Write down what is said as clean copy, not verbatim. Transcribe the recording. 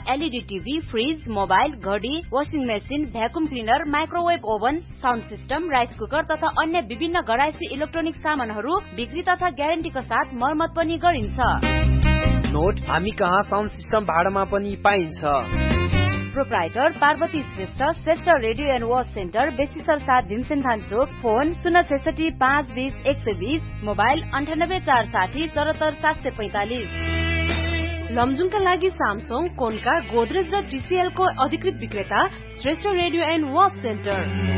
LED TV, fridge, mobile, घडी, washing machine, vacuum cleaner, microwave oven, sound system, rice cooker तथा अन्य विभिन्न घरायसी इलेक्ट्रोनिक सामानहरू बिक्री तथा ग्यारेन्टीका साथ मर्मत पनि गरिन्छ। नोट, हामी कहाँ साउन्ड सिस्टम भाडामा पनि पाइन्छ। Proprietor Parvati Shrestha, Shrestha radio and watch centre, बेसीसर 7 भीमसेनथान Chowk, phone 066 520 120, mobile 98 460 74 745। लमजुङका लागि सामसङ, कोन्का, गोदरेज र टीसीएल को अधिकृत विक्रेता Shrestha radio and watch centre.